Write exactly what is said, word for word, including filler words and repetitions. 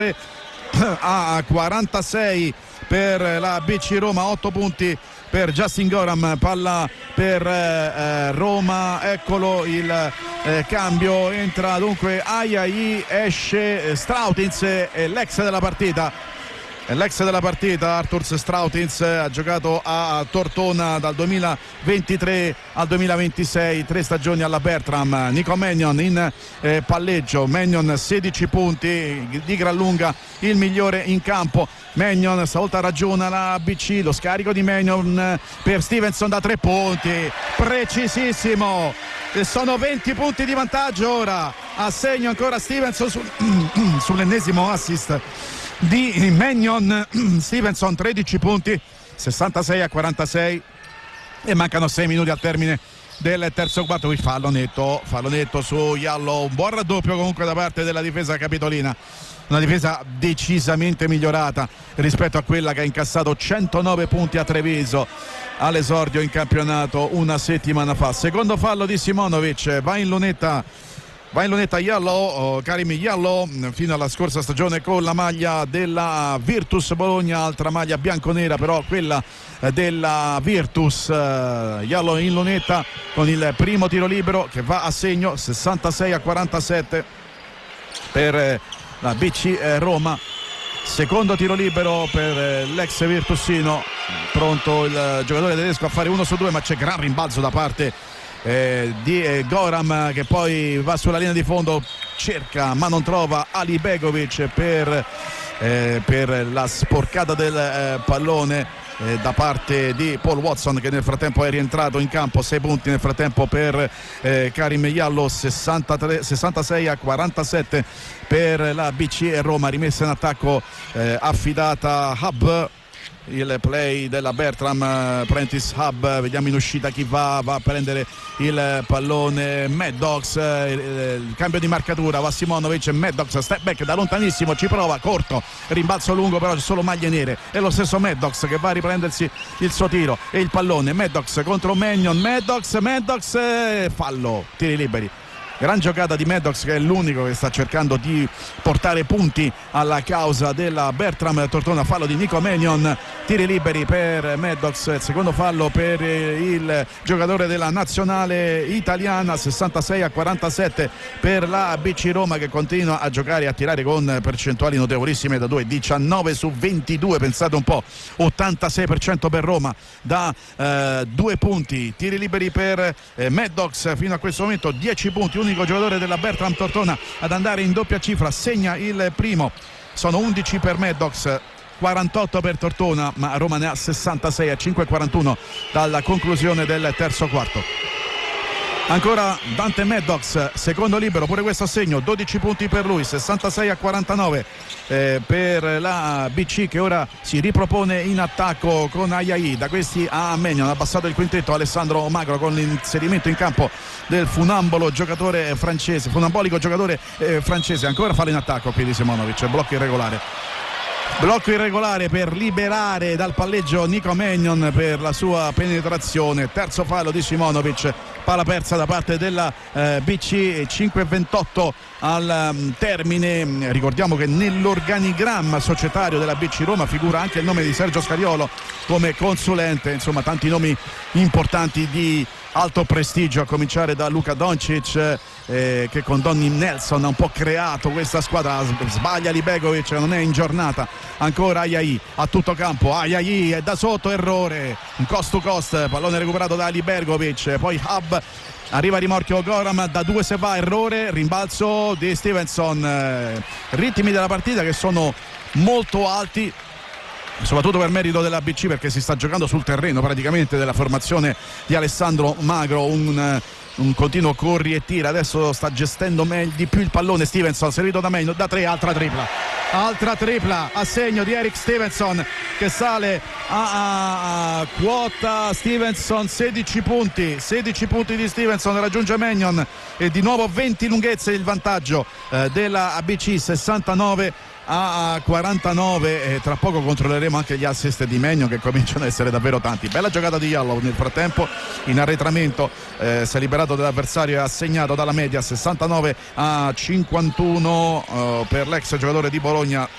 a quarantasei per la B C Roma, otto punti per Justin Goram, palla per eh, Roma, eccolo il eh, cambio, entra dunque Ajayi, esce Strautins e l'ex della partita. L'ex della partita, Arthur Strautins, ha giocato a Tortona dal duemilaventitré al duemilaventisei, tre stagioni alla Bertram. Nico Mannion in eh, palleggio, Mannion sedici punti, di gran lunga il migliore in campo. Mannion stavolta ragiona la B C, lo scarico di Mannion per Stevenson da tre punti, precisissimo, e sono venti punti di vantaggio ora, a segno ancora Stevenson sul, sull'ennesimo assist di Mannion. Stevenson tredici punti, sessantasei a quarantasei, e mancano sei minuti al termine del terzo quarto. Qui fallo netto, fallo netto su Jallow, un buon raddoppio comunque da parte della difesa capitolina, una difesa decisamente migliorata rispetto a quella che ha incassato centonove punti a Treviso all'esordio in campionato una settimana fa. Secondo fallo di Simonovic, va in lunetta Va in lunetta Jallow, Karim Jallow, fino alla scorsa stagione con la maglia della Virtus Bologna, altra maglia bianconera però quella della Virtus. Jallow in lunetta con il primo tiro libero che va a segno, sessantasei a quarantasette per la B C Roma. Secondo tiro libero per l'ex virtusino, pronto il giocatore tedesco a fare uno su due, ma c'è gran rimbalzo da parte Eh, di eh, Goram, che poi va sulla linea di fondo, cerca ma non trova Alibegovic per, eh, per la sporcata del eh, pallone eh, da parte di Paul Watson, che nel frattempo è rientrato in campo. Sei punti nel frattempo per eh, Karim Jallow, sessantatré, sessantasei a quarantasette per la B C Roma, rimessa in attacco eh, affidata Hub. Il play della Bertram, Prentice Hub, vediamo in uscita chi va, va a prendere il pallone Maddox, il, il cambio di marcatura, va Simonovic, Maddox, step back da lontanissimo, ci prova, corto, rimbalzo lungo, però c'è solo maglie nere, è lo stesso Maddox che va a riprendersi il suo tiro e il pallone, Maddox contro Mannion, Maddox, Maddox, eh, fallo, tiri liberi. Gran giocata di Maddox, che è l'unico che sta cercando di portare punti alla causa della Bertram Tortona. Fallo di Nico Mannion, tiri liberi per Maddox, secondo fallo per il giocatore della nazionale italiana, sessantasei a quarantasette per la B C Roma, che continua a giocare e a tirare con percentuali notevolissime da due, diciannove su ventidue, pensate un po', ottantasei per cento per Roma da eh, due punti. Tiri liberi per eh, Maddox fino a questo momento, dieci punti, unico giocatore della Bertram Tortona ad andare in doppia cifra, segna il primo, sono undici per Maddox, quarantotto per Tortona, ma Roma ne ha sessantasei a cinque e quarantuno dalla conclusione del terzo quarto. Ancora Dante Maddox, secondo libero, pure questo a segno, dodici punti per lui, sessantasei a quarantanove eh, per la B C, che ora si ripropone in attacco con Ajayi. Da questi a Mannion, ha abbassato il quintetto Alessandro Magro con l'inserimento in campo del funambolo giocatore francese, funambolico giocatore eh, francese. Ancora fallo in attacco qui di Simonovic, blocco irregolare. Blocco irregolare per liberare dal palleggio Nico Mannion per la sua penetrazione. Terzo fallo di Simonovic, palla persa da parte della eh, B C, cinque e ventotto al um, termine. Ricordiamo che nell'organigramma societario della B C Roma figura anche il nome di Sergio Scariolo come consulente, insomma tanti nomi importanti di alto prestigio, a cominciare da Luka Doncic eh, che con Donny Nelson ha un po' creato questa squadra. Sbaglia Libegovic, non è in giornata ancora Ajayi a tutto campo, Ajayi è da sotto, errore, un cost to cost, pallone recuperato da Libegovic, poi Hub, arriva a rimorchio Goram, da due se va, errore, rimbalzo di Stevenson. Eh, ritmi della partita che sono molto alti, soprattutto per merito della B C, perché si sta giocando sul terreno praticamente della formazione di Alessandro Magro, un, un continuo corri e tira. Adesso sta gestendo meglio di più il pallone Stevenson, servito da Mannion, da tre, altra tripla altra tripla a segno di Eric Stevenson, che sale a, a, a quota Stevenson, sedici punti sedici punti di Stevenson, raggiunge Mannion e di nuovo venti lunghezze il vantaggio eh, della A B C, sessantanove a quarantanove. E tra poco controlleremo anche gli assist di Mannion, che cominciano ad essere davvero tanti. Bella giocata di Jallow, nel frattempo in arretramento eh, si è liberato dell'avversario e ha segnato dalla media, sessantanove a cinquantuno eh, per l'ex giocatore di Bologna,